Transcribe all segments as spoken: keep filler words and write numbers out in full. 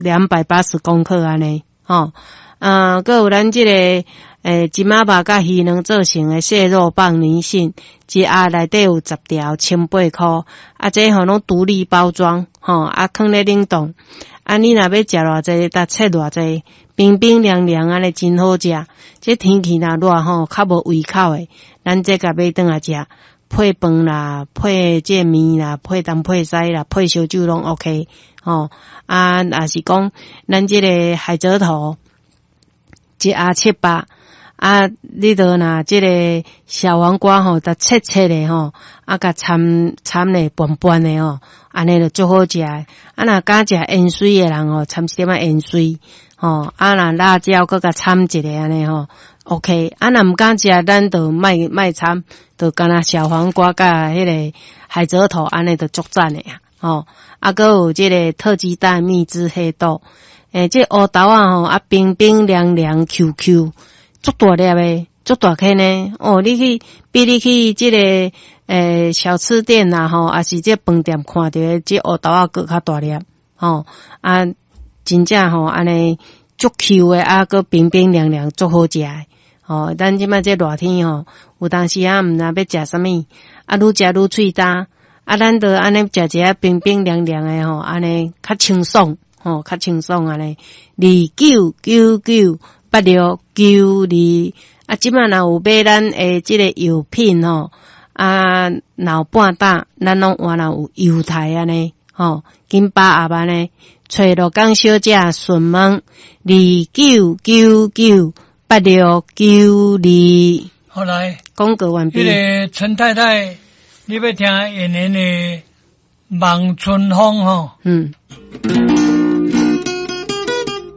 两百八十公克安尼，吼，啊，搁有咱即、这个诶金马肉甲鱼卵做成诶蟹肉棒泥性，一盒内底有十条，千八箍，啊，这吼拢独立包装，吼，啊，放咧冷冻，啊，你若要食偌济，搭切偌济，冰冰凉凉安尼真好食。这天气若热吼，较无胃口诶，咱这甲买转来食。配饭啦，配这面啦，配东配西啦，配烧酒拢 OK 吼、哦。啊，也是讲咱这个海蜇头一盒七百，啊，你着拿这个小黄瓜吼，得切切的吼，啊，甲掺掺咧拌拌的吼，安尼就足好食的。啊，若敢食盐水的人吼，掺一点仔盐水，吼，啊，若辣椒搁甲掺一个安尼吼。OK， 啊，若毋敢食，咱就卖卖掺，就干那小黄瓜甲迄个海蜇头，安尼就足赞的呀，吼。啊，搁有即个特级蛋蜜汁黑豆，诶，这乌豆啊吼，啊冰冰凉凉 Q Q， 足大粒的，足大颗呢。哦，你去比你去即、这个诶小吃店啦吼，啊是这饭店看到的这乌豆啊，搁较大粒，吼啊，真正吼安尼足 Q 的，啊，搁冰冰凉凉，足好食的。哦，咱即摆这热天吼，有当时啊，毋知要食啥物，啊，愈食愈喙焦，啊，咱着安尼食一下冰冰凉凉的吼，安尼较清爽，吼，较清爽安尼。二九九九八六九二，啊，即摆若有买咱诶即个药品吼，啊，若有半打，咱拢换若有优待安尼，吼，紧把握安尼，找罗江小姐询问二九九九。八六九二， 好来， 广告完毕。 那个陈太太，你要听演员的《望春风》吼？ 嗯。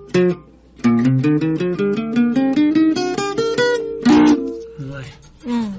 嗯，